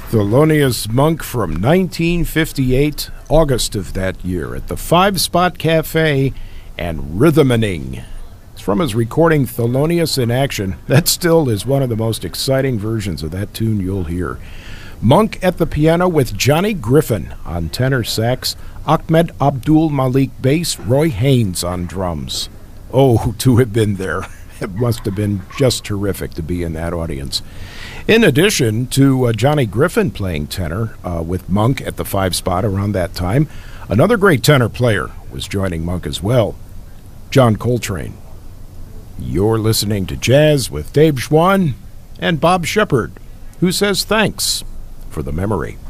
Thelonious Monk from 1958, August of that year, at the Five Spot Cafe and Rhythmaning. It's from his recording Thelonious in Action. That still is one of the most exciting versions of that tune you'll hear. Monk at the piano with Johnny Griffin on tenor sax, Ahmed Abdul Malik bass, Roy Haynes on drums. Oh, to have been there. It must have been just terrific to be in that audience. In addition to Johnny Griffin playing tenor with Monk at the Five Spot around that time, another great tenor player was joining Monk as well, John Coltrane. You're listening to Jazz with Dave Schwann and Bob Shepard, who says thanks for the memory.